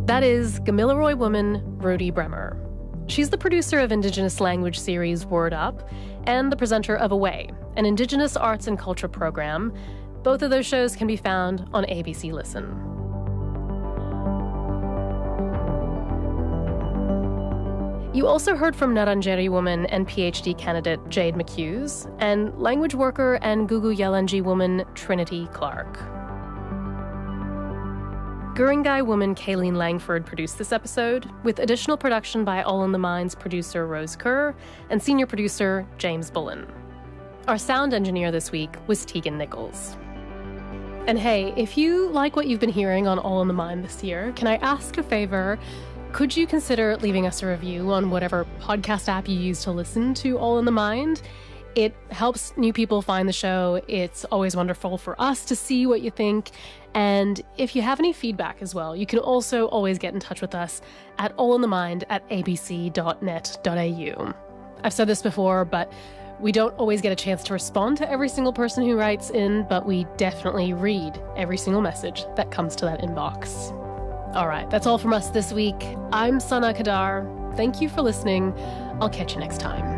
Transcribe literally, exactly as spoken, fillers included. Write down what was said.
That is Gamilaroi woman Rudi Bremer. She's the producer of Indigenous language series Word Up and the presenter of Away, an Indigenous arts and culture program. Both of those shows can be found on A B C Listen. You also heard from Ngarrindjeri woman and PhD candidate Jade McHughes and language worker and Guugu Yalanji woman Trinity Clark. Guringai woman Kayleen Langford produced this episode, with additional production by All in the Mind's producer Rose Kerr and senior producer James Bullen. Our sound engineer this week was Tegan Nichols. And hey, if you like what you've been hearing on All in the Mind this year, can I ask a favor? Could you consider leaving us a review on whatever podcast app you use to listen to All in the Mind? It helps new people find the show. It's always wonderful for us to see what you think. And if you have any feedback as well, you can also always get in touch with us at allinthemind at a b c dot net dot a u. I've said this before, but we don't always get a chance to respond to every single person who writes in, but we definitely read every single message that comes to that inbox. All right, that's all from us this week. I'm Sana Kadar. Thank you for listening. I'll catch you next time.